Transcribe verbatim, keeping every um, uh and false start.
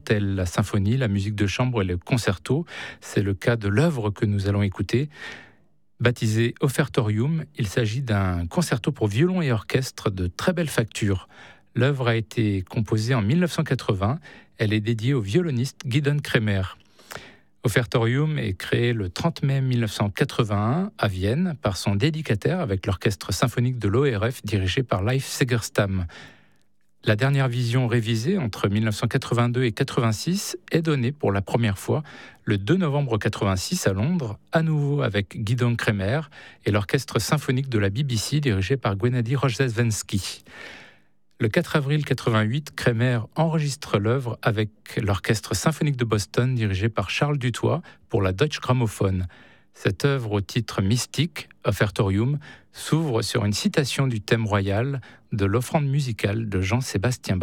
chante-t-elle la symphonie, la musique de chambre et le concerto? C'est le cas de l'œuvre que nous allons écouter. Baptisé Offertorium, il s'agit d'un concerto pour violon et orchestre de très belle facture. L'œuvre a été composée en mille neuf cent quatre-vingts. Elle est dédiée au violoniste Gidon Kremer. Offertorium est créé le trente mai mille neuf cent quatre-vingt-un à Vienne par son dédicataire avec l'orchestre symphonique de l'O R F dirigé par Leif Segerstam. La dernière vision révisée entre mille neuf cent quatre-vingt-deux et quatre-vingt-six est donnée pour la première fois le deux novembre quatre-vingt-six à Londres, à nouveau avec Gidon Kremer et l'orchestre symphonique de la B B C dirigé par Gennady Rozhdestvensky. Le quatre avril quatre-vingt-huit, Kremer enregistre l'œuvre avec l'orchestre symphonique de Boston dirigé par Charles Dutoit pour la Deutsche Grammophon. Cette œuvre au titre mystique, Offertorium, s'ouvre sur une citation du thème royal de l'offrande musicale de Jean-Sébastien Bach.